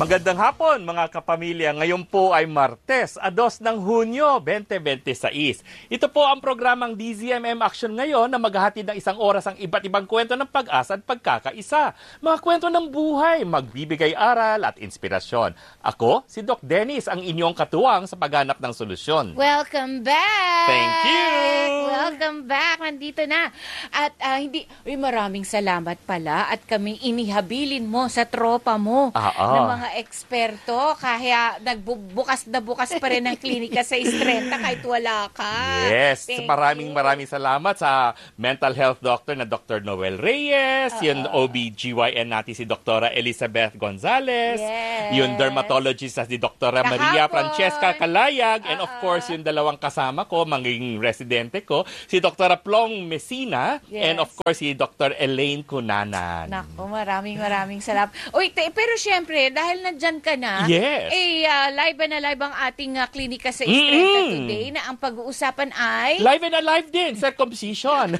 Magandang hapon mga kapamilya. Ngayon po ay Martes, 2 ng Hunyo, 2026. Ito po ang programang DZMM Action ngayon na maghahatid ng isang oras ang iba't ibang kwento ng pag-asa at pagkakaisa. Mga kwento ng buhay, magbibigay aral at inspirasyon. Ako, si Doc Dennis, ang inyong katuwang sa paghanap ng solusyon. Welcome back! Thank you! Welcome back! Nandito na. At maraming salamat pala at kaming inihabilin mo sa tropa mo ng mga eksperto. Kaya nagbukas na bukas pa rin ang klinika sa Istrenta kahit wala ka. Yes, maraming salamat sa mental health doctor na Dr. Noel Reyes, yung OB-GYN natin si Dr. Elizabeth Gonzalez, yung dermatologist na si Dr. Maria Francesca Calayag, and of course yung dalawang kasama ko, maging residente ko, si Dr. Plong Messina, and of course si Dr. Elaine Cunanan. Naku, maraming salamat. Uy, pero syempre, dahil nandyan ka na, live na live ang ating klinika sa Istrenta today na ang pag-uusapan ay... Live and alive din, circumcision.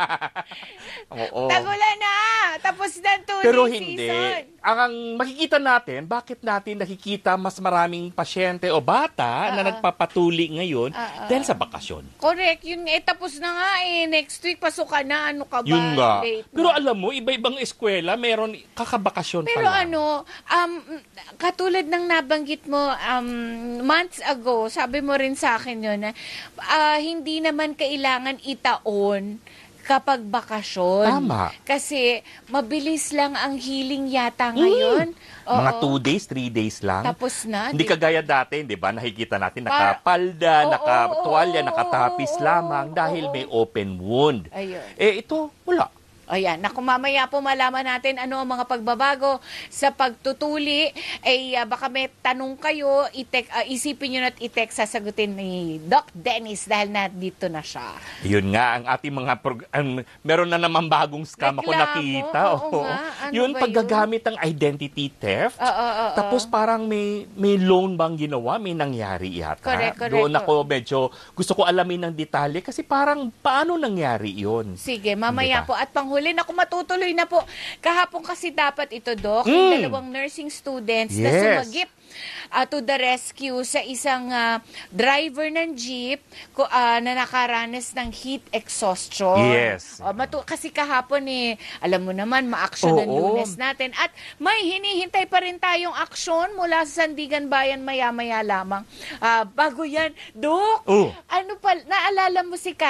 Tagulan na! Tapos na ang 2-day Pero hindi. season. Ang makikita natin, bakit natin nakikita mas maraming pasyente o bata na nagpapatuli ngayon dahil sa bakasyon. Correct. Yun tapos na nga Next week, pasok ka na. Ano ka ba? Yun nga. Late Pero na. alam mo, iba-ibang eskwela, meron kakabakasyon Pero pa lang. katulad ng nabanggit mo months ago, sabi mo rin sa akin yun na hindi naman kailangan itaon kapag bakasyon. Tama. Kasi mabilis lang ang healing yata ngayon. Mga 2 days, 3 days lang. Tapos na. Hindi kagaya dati, di ba? Nakikita natin nakapalda, nakatuwalya, nakatapis lamang dahil may open wound. Ayun. Ito, wala. Ayan, naku, mamaya po malaman natin ano ang mga pagbabago sa pagtutuli. Baka may tanong kayo, isipin nyo na at i-text, sasagutin ni Doc Dennis dahil dito na siya. Yun nga, ang ating mga meron na naman bagong scam ako nakita. Yun, paggagamit ng identity theft. Tapos parang may loan bang ginawa, may nangyari yata. Correct. Doon ako medyo gusto ko alamin ng detalye kasi parang paano nangyari yun. Sige, mamaya po. At panghuli, naku, matutuloy na po. Kahapon kasi dapat ito, Doc, yung 2 nursing students na sumagip to the rescue sa isang driver ng jeep na nakaranas ng heat exhaustion. Yes. Kasi kahapon alam mo naman, ma-action ng Lunes natin. At may hinihintay pa rin tayong aksyon mula sa Sandigan Bayan maya-maya lamang. Bago yan, Doc, ano pa, naalala mo si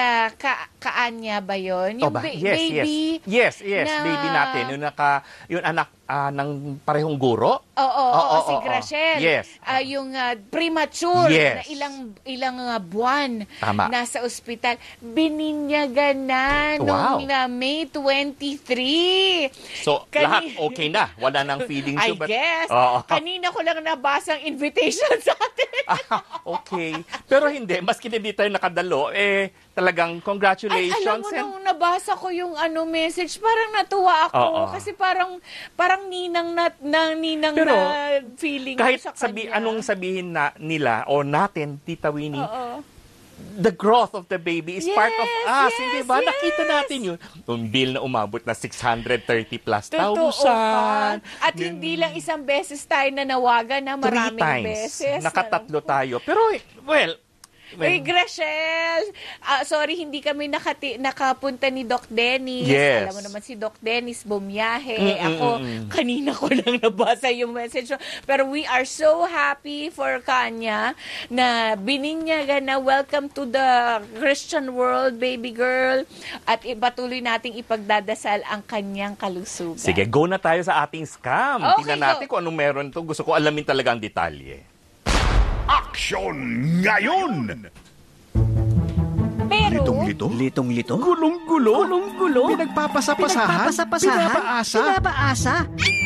Kaanya ba yun? Yung baby? Yes, baby natin. Yung anak ng parehong guro? Si Graciel. Yes. Yung premature Yes. na ilang buwan. Tama. Nasa ospital. Bininyagan na nung May 23. So, lahat okay na. Wala nang feeling I tube. guess. Kanina ko lang nabasa ang invitation sa atin. Okay. Pero hindi. Maski hindi tayo nakadalo, talagang congratulations. Ay, alam mo, nung nabasa ko yung message, parang natuwa ako. Kasi parang ninang pero, na feeling kahit sa kanya. anong sabihin nila o natin, Tita Winnie, the growth of the baby is part of us. Hindi ba? Nakita natin yun. Yung bill na umabot na 630 plus thousand. At hindi lang isang beses tayo nanawagan na 3 maraming times. beses. Nakatatlo tayo. Pero, Uy, Graciel! Sorry, hindi kami nakapunta ni Doc Dennis. Yes. Alam mo naman si Doc Dennis, bumiyahe. Ako, kanina ko lang nabasa yung message. Pero we are so happy for Kanya na bininyagan na welcome to the Christian world, baby girl. At patuloy nating ipagdadasal ang kanyang kalusugan. sige, go na tayo sa ating scam. Okay, Tingnan natin kung anong meron to. Gusto ko alamin talaga ang detalye. Aksyon ngayon! Pero, Litong-lito? Gulong-gulo? Pinagpapasapasahan? Pinapaasa?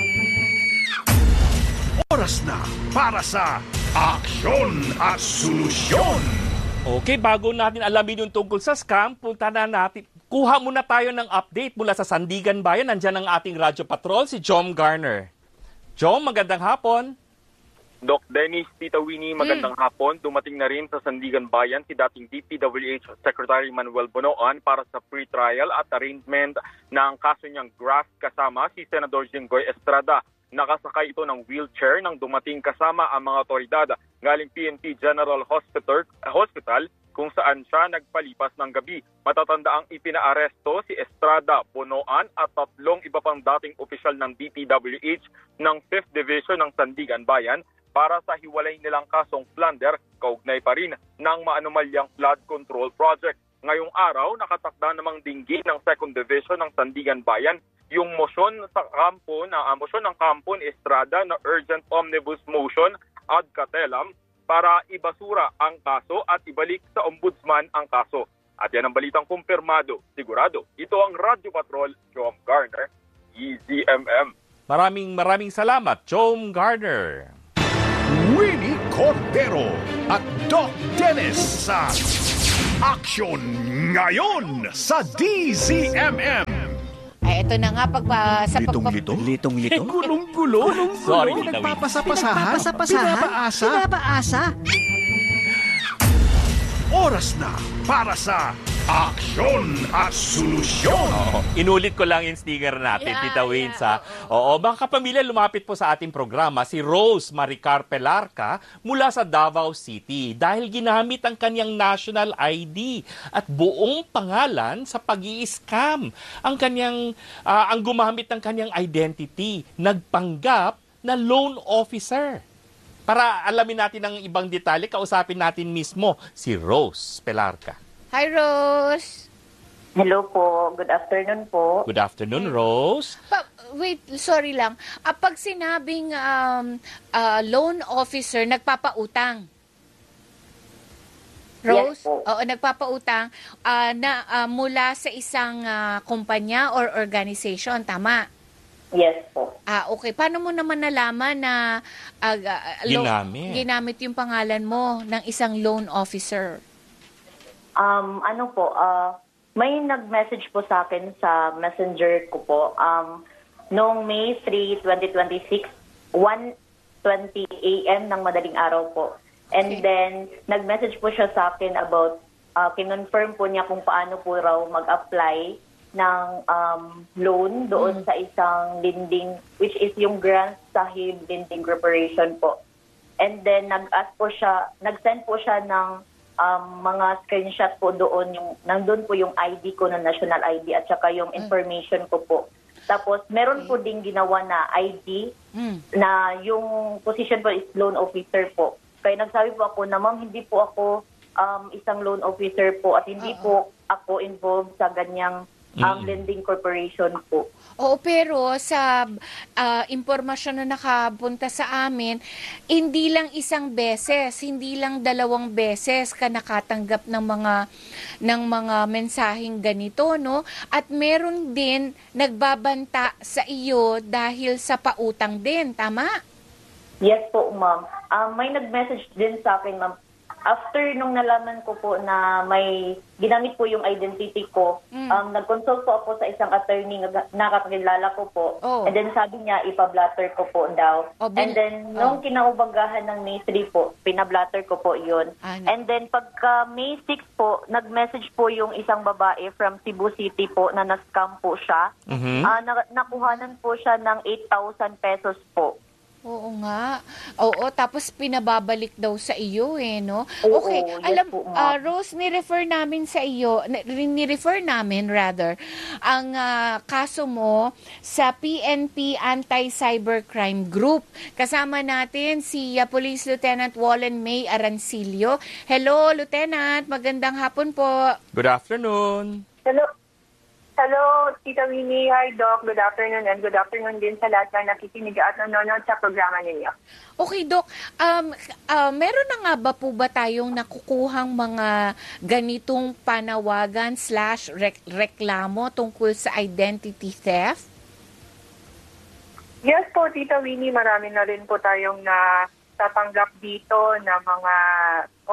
Oras na para sa Aksyon at Solusyon! Okay, bago natin alamin yung tungkol sa scam, punta na natin. Kuha muna tayo ng update mula sa Sandigan Bayan. Nandiyan ang ating Radyo Patrol, si Jom Garner. Jom, magandang hapon. Doc Dennis, Tita Winnie, magandang hapon. Dumating na rin sa Sandigan Bayan si dating DPWH Secretary Manuel Bonoan para sa pre-trial at arraignment ng kaso niyang graft kasama si Senador Jinggoy Estrada. Nakasakay ito ng wheelchair nang dumating kasama ang mga otoridad galing PNP General Hospital kung saan siya nagpalipas ng gabi. Matatanda ang ipinaaresto si Estrada Bonoan at 3 iba pang dating opisyal ng DPWH ng 5th Division ng Sandigan Bayan para sa hiwalay nilang kasong plunder, kaugnay pa rin ng maanumalyang flood control project. Ngayong araw, nakatakda namang dinggin ng 2nd Division ng Sandigan Bayan yung motion ng kampo ni Estrada na urgent omnibus motion ad catelam para ibasura ang kaso at ibalik sa ombudsman ang kaso. At yan ang balitang kumpirmado, sigurado. Ito ang Radyo Patrol, Jom Garner, EZMM. Maraming salamat, Jom Garner. Winnie Cordero at Doc Dennis sa Aksyon Ngayon sa DZMM. Ay, ito na nga, Litong-lito? Litong-lito? Gulong-gulo. Sorry, Tita Win. Nagpapasapasahan? Pinapaasa? Oras na para sa Aksyon at Solusyon. Inulit ko lang yung sticker natin, Yeah, Tita Win. yeah, Mga kapamilya, lumapit po sa ating programa si Rose Maricar Pelarca mula sa Davao City dahil ginamit ang kanyang national ID at buong pangalan sa pag-i-scam. Ang gumamit ng kanyang identity, nagpanggap na loan officer. Para alamin natin ang ibang detalye, kausapin natin mismo si Rose Pelarca. Hi, Rose! Hello po. Good afternoon po. Good afternoon, Rose. Wait, sorry lang. Pag sinabing loan officer, nagpapautang. Rose? Yes po. Oo, nagpapautang mula sa isang kumpanya or organization, tama? Yes po. Okay. Paano mo naman nalaman na ginamit yung pangalan mo ng isang loan officer? May nag-message po sa akin sa messenger ko po. Noong May 3, 2026, 1:20 a.m. ng madaling araw po. And then, nag-message po siya sa akin about, kinonfirm po niya kung paano po raw mag-apply ng loan doon sa isang lending, which is yung Grand Sahib Lending Corporation po. And then, nag-send po siya ng mga screenshot po doon, nandun po yung ID ko na national ID at saka yung information ko po. Tapos, meron po ding ginawa na ID na yung position po is loan officer po. Kaya nagsabi po ako na, ma'am, hindi po ako isang loan officer po at hindi po ako involved sa ganyang lending corporation po. Oo, pero sa impormasyon na nakapunta sa amin, hindi lang isang beses, hindi lang 2 beses ka nakatanggap ng mga mensaheng ganito, no? At meron din nagbabanta sa iyo dahil sa pautang din, tama? Yes po, ma'am. May nag-message din sa akin, ma'am. After nung nalaman ko po na may ginamit po yung identity ko, nag-consult po ako sa isang attorney na nakakilala ko po. And then sabi niya, ipablatter ko po daw. And then, nung kinaubagahan ng May 3 po, pinablatter ko po yun. And then, pagka May 6 po, nag-message po yung isang babae from Cebu City po na na-scam po siya. Nakuhanan po siya ng 8,000 pesos po. Oo nga. Oo, tapos pinababalik daw sa iyo no? Oo, Okay, yes alam, po, ma'am. Rose, ni-refer namin rather, ang kaso mo sa PNP Anti-Cybercrime Group. Kasama natin si Police Lieutenant Wallen May Arancilio. Hello, Lieutenant. Magandang hapon po. Good afternoon. Hello, Tita Winnie. Hi, Doc. Good afternoon and good afternoon din sa lahat na nakikinig at nanonood sa programa ninyo. Okay, Doc. Meron na nga ba po ba tayong nakukuhang mga ganitong panawagan / reklamo tungkol sa identity theft? Yes po, Tita Winnie. Marami na rin po tayong natatanggap dito na mga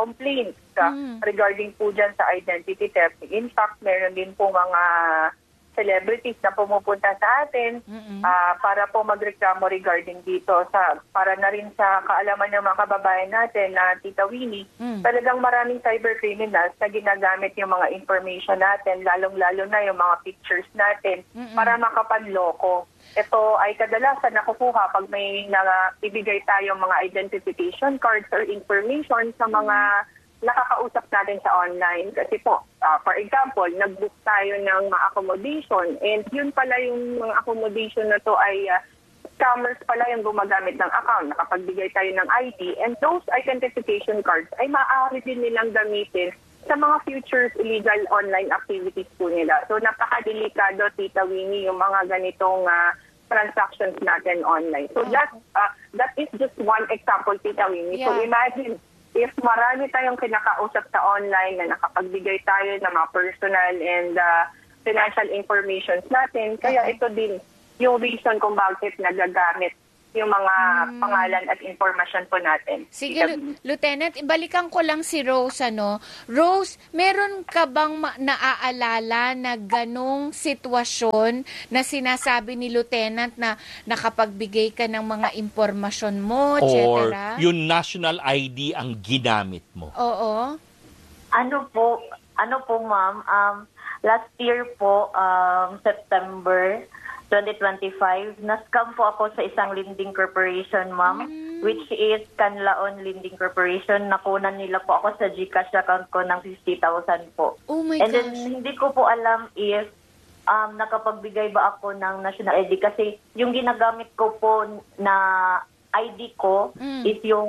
complaints regarding po dyan sa identity theft. In fact, meron din po mga celebrities na pumupunta sa atin para po magreklamo regarding dito para na rin sa kaalaman ng mga kababayan natin na Tita Winnie, talagang maraming cyber criminals na ginagamit yung mga information natin, lalong-lalo na yung mga pictures natin para makapanloko. Ito ay kadalasan nakukuha pag may ibigay tayong mga identification cards or information sa mga nakakausap natin sa online. Kasi po, for example, nag-book tayo ng mga accommodation and yun pala yung mga accommodation na to ay scammers pala yung gumagamit ng account. Nakapagbigay tayo ng ID and those identification cards ay maaari din nilang gamitin sa mga future illegal online activities po nila. So napakadelikado, Tita Winnie, yung mga ganitong transactions natin online. So that is just one example, Tita Winnie. Yeah. So imagine, if marami tayong kinakausap sa online na nakapagbigay tayo ng mga personal and financial informations natin, kaya ito din yung reason kung bakit nagagamit yung mga pangalan at informasyon po natin. Sige, Lieutenant, ibalikan ko lang si Rose. Rose, meron ka bang naaalala na ganong sitwasyon na sinasabi ni Lieutenant na nakapagbigay ka ng mga impormasyon mo, etc.? Or yung national ID ang ginamit mo? Oo. Ano po ma'am, last year po, September 2025, na-scam po ako sa isang lending corporation, ma'am, which is Canlaon Lending Corporation. Nakunan nila po ako sa GCash account ko ng 50,000 po. Oh my And gosh. then, hindi ko po alam if nakapagbigay ba ako ng national ID kasi yung ginagamit ko po na ID ko is yung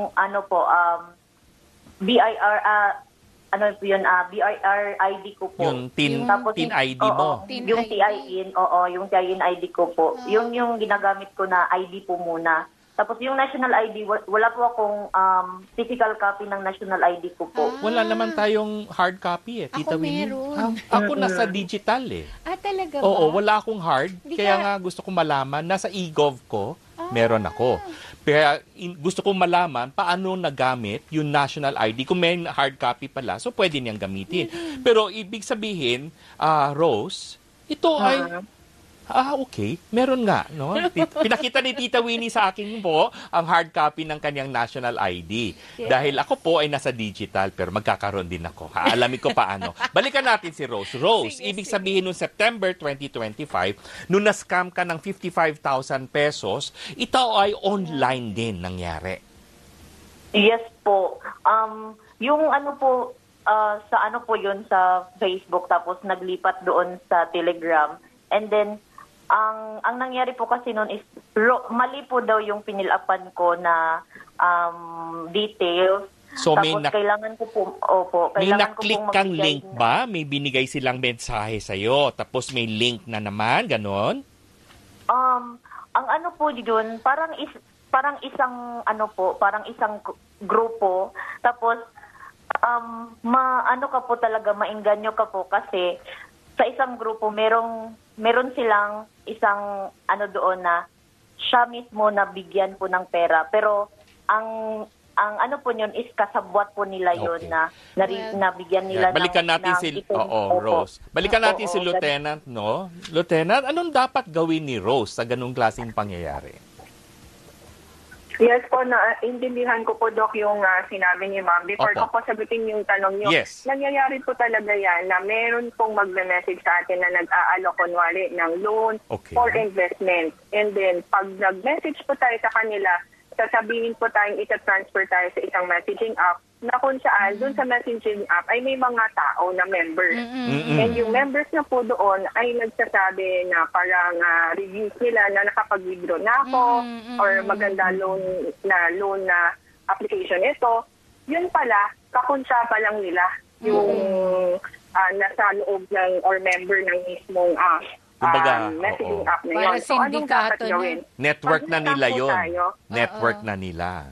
BIR BIR ID ko po. Yung tin ID mo. Yung TIN, yung TIN ID ko po. Yun yung ginagamit ko na ID po muna. Tapos yung national ID, wala po akong physical copy ng national ID ko po. Wala naman tayong hard copy Tita Winnie. meron. Ako nasa digital Talaga ba? Oo, wala akong hard. Kaya nga gusto kong malaman, nasa e-gov ko, meron ako. Kaya gusto kong malaman paano nagamit yung national ID. Kung may hard copy pala, so pwede niyang gamitin. Pero ibig sabihin, Rose, ito ay... okay. Meron nga, no? Pinakita ni Tita Winnie sa akin po ang hard copy ng kanyang national ID. Yeah. Dahil ako po ay nasa digital, pero magkakaroon din ako. Alamin ko paano. Balikan natin si Rose. Rose, ibig sabihin noong September 2025, nung na-scam ka ng 55,000 pesos, ito ay online din nangyari. Yes po. Yung sa Facebook, tapos naglipat doon sa Telegram. And then, ang nangyari po kasi noon is mali po daw yung pinilapan ko na details. So tapos kailangan ko po, may naklik kang link ba? May binigay silang mensahe sa'yo, tapos may link na naman, ganon? Ang po yun, parang isang grupo. Tapos ka po talaga, maingganyo ka po kasi sa isang grupo meron silang isang doon na siya mismo na bigyan po ng pera, pero ang po yun is kasabwat po nila yun na bigyan nila balikan natin Rose. Balikan natin si Lieutenant, no? Lieutenant, anong dapat gawin ni Rose sa ganung klaseng pangyayari? Yes po, naintindihan ko po, Doc, yung sinabi ni Ma'am. Before ko po sagutin yung tanong niyo, nangyayari po talaga yan na meron pong magme-message sa atin na nag-aalok kunwari ng loan or investment. And then, pag nag-message po tayo sa kanila, sasabihin po tayong ita-transfer tayo sa isang messaging app na kung saan doon sa messaging app ay may mga tao na members. And yung members na po doon ay nagsasabi na parang reviews nila na nakapag-withdraw na ako or maganda loan na application ito. Yun pala, kakunsya pa lang nila yung nasa loob ng or member ng mismong messaging app na yun. So, anong dapat gawin? Network na nila yun. Network na nila.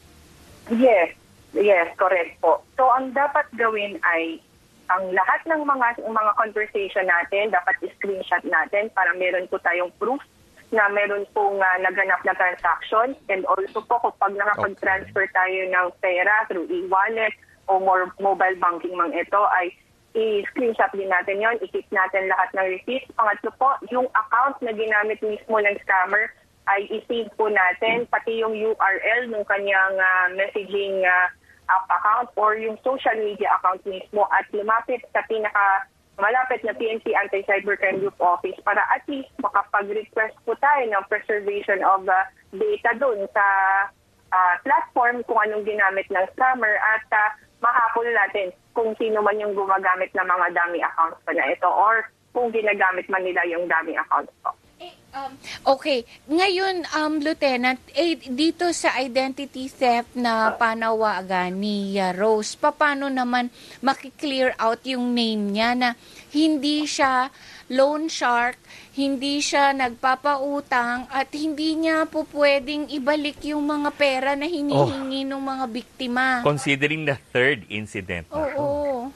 Yes, correct po. So, ang dapat gawin ay ang lahat ng mga conversation natin, dapat screenshot natin para meron po tayong proof na meron pong naganap na transaction. And also po, kapag nakapag-transfer tayo ng pera through e-wallet o more mobile banking mang ito, ay i-screenshot din natin yon, i-keep natin lahat ng receipt. Pangatlo po, yung account na ginamit mismo ng scammer ay i-save po natin, pati yung URL ng kanyang messaging app account or yung social media account mismo at lumapit sa malapit na PNP Anti-Cybercrime Group Office para at least makapag-request po tayo ng preservation of data doon sa platform kung anong ginamit ng scammer at mahapol natin kung sino man yung gumagamit ng mga dummy accounts pa na ito or kung ginagamit man nila yung dummy accounts po. Okay. Ngayon, Lieutenant, dito sa identity theft na panawagan ni Rose, paano naman makiklear out yung name niya na hindi siya loan shark, hindi siya nagpapautang, at hindi niya po pwedeng ibalik yung mga pera na hinihingi ng mga biktima? Considering the third incident. Oo.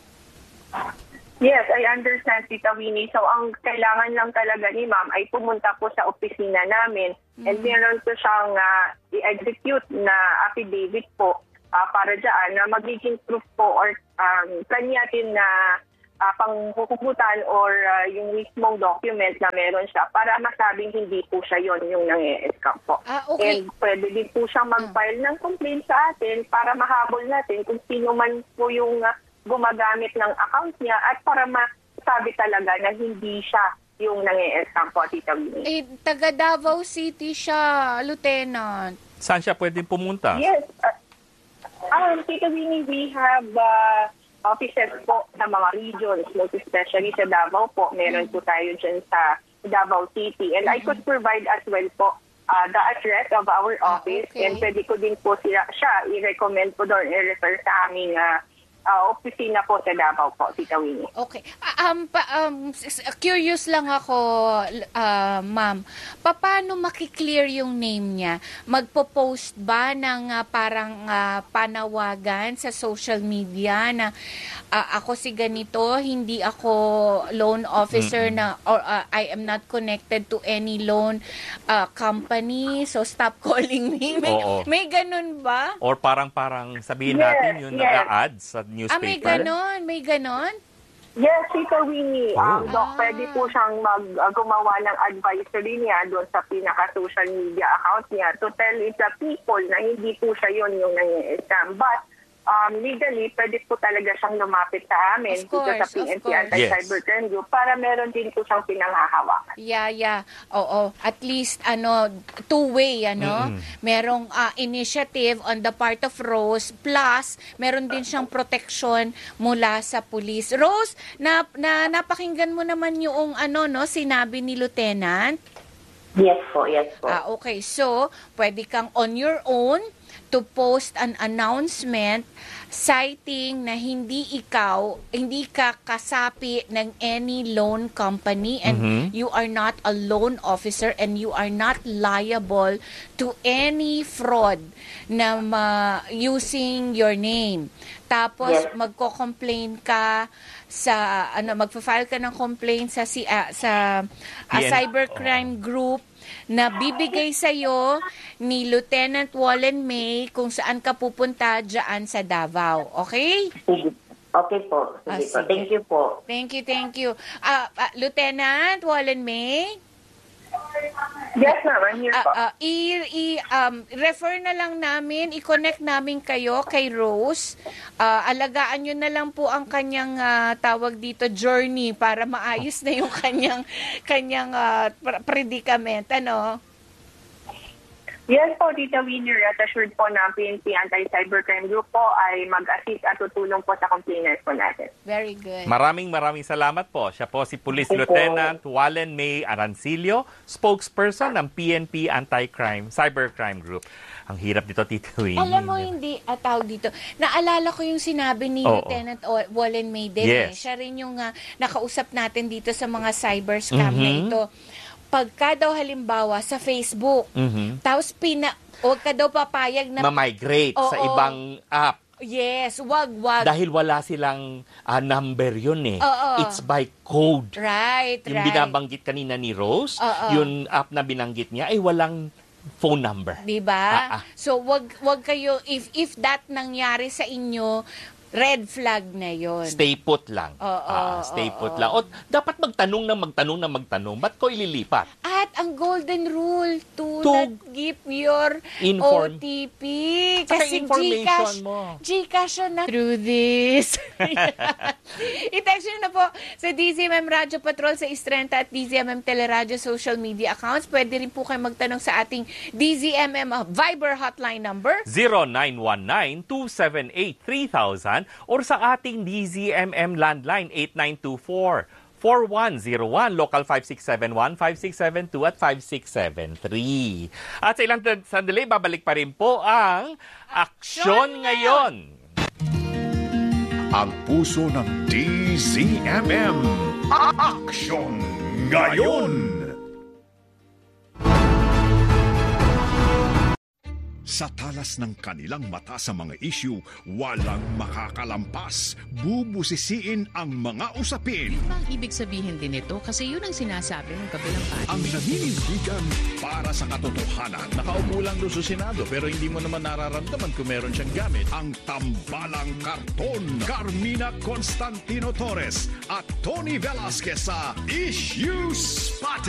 Yes, I understand, Tita Winnie. So, ang kailangan lang talaga ni Ma'am ay pumunta po sa opisina namin and meron po siyang i-execute na affidavit po para dyan na magiging proof po or kanya din na panghuhugutan or yung mismong document na meron siya para masabing hindi po siya yung nang-e-scam po. Okay. And pwede din po siyang mag-file ng complaint sa atin para mahabol natin kung sino man po yung gumagamit ng account niya at para masabi talaga na hindi siya yung nang-e-scam po, Tita Winnie. Taga Davao City siya, Lieutenant. Saan siya pwedeng pumunta? Yes. Tita Winnie, we have offices po sa mga regions, most especially sa Davao po. Meron po tayo dyan sa Davao City. And I could provide as well po the address of our office. Okay. And pwede ko din po siya i-recommend po doon, i-refer sa aming opisina po sa Davao po, Tita Winnie. Okay. Curious lang ako, ma'am. Paano makiklear yung name niya? Magpo-post ba ng parang panawagan sa social media na ako si ganito, hindi ako loan officer na or I am not connected to any loan company, so stop calling me. May ganun ba? Or parang sabihin natin yun, nag-a-ads sa newspaper. May ganon? Yes, Tita Winnie. Doc, pwede po siyang gumawa ng advisory niya doon sa pinaka-social media account niya to tell the people na hindi po siya yun yung nang-i-scam. But legally, pwede po talaga siyang lumapit sa amin dito sa PNP Anti-Cybercrime Group para meron din po siyang pinanghahawakan. Yeah. Oo. At least, two-way, merong initiative on the part of Rose, plus, meron din siyang protection mula sa police. Rose, napakinggan mo naman yung, sinabi ni Lieutenant? Yes po. Okay. So, pwede kang on your own to post an announcement citing na hindi ka kasapi ng any loan company and you are not a loan officer and you are not liable to any fraud na using your name. Tapos magko-complain ka sa magfa-file ka ng complaint sa cybercrime group na bibigay sa'yo ni Lieutenant Wallen May kung saan ka pupunta dyan sa Davao. Okay? Okay po. Sige po. Thank you po. Thank you. Lieutenant Wallen May? Yes, ma'am. I'm here po. Refer na lang namin, i-connect namin kayo kay Rose. Alagaan nyo na lang po ang kanyang tawag dito, journey para maayos na yung kanyang predicament. Yes po, Tita Winnie, at assured po na PNP Anti-Cybercrime Group po ay mag-assist at tutulong po sa complainants po natin. Very good. Maraming salamat po. Siya po si Police Lieutenant Wallen May Arancilio, spokesperson ng PNP Cybercrime Group. Ang hirap dito, Tita Winnie. Alam mo, hindi tawag dito. Naalala ko yung sinabi ni Lieutenant Wallen May din. Yes. Siya rin yung nakausap natin dito sa mga cyber scam na ito. Pagka daw halimbawa sa Facebook, tapos huwag ka daw papayag na ma-migrate sa ibang app. Yes, wag. Dahil wala silang number yun eh. It's by code. Right. Yung binabanggit kanina ni Rose, yung app na binanggit niya ay walang phone number. Diba? So wag kayo, if that nangyari sa inyo, red flag na yon. Stay put lang. Stay put lang. O, dapat magtanong na magtanong. Ba't ko ililipat? At ang golden rule, do not give your OTP. Kasi information mo. Gcash na through this. I-text nyo na po sa DZMM Radio Patrol sa Istrenta at DZMM Teleradio social media accounts. Pwede rin po kayo magtanong sa ating DZMM Viber hotline number 0919-278-3000 or sa ating DZMM landline 8924-4101, local 5671, 5672 at 5673. At sa ilang sandali, babalik pa rin po ang Aksyon Ngayon. Ang puso ng DZMM. Aksyon Ngayon. Sa talas ng kanilang mata sa mga issue, walang makakalampas. Bubusisiin ang mga usapin. Yun ba ang ibig sabihin din ito? Kasi yun ang sinasabi ng kabilang party. Ang naninindigan para sa katotohanan. Nakaupo lang doon sa Senado pero hindi mo naman nararamdaman kung meron siyang gamit. Ang tambalang karton. Carmina Constantino Torres at Tony Velasquez sa Issue Spotted.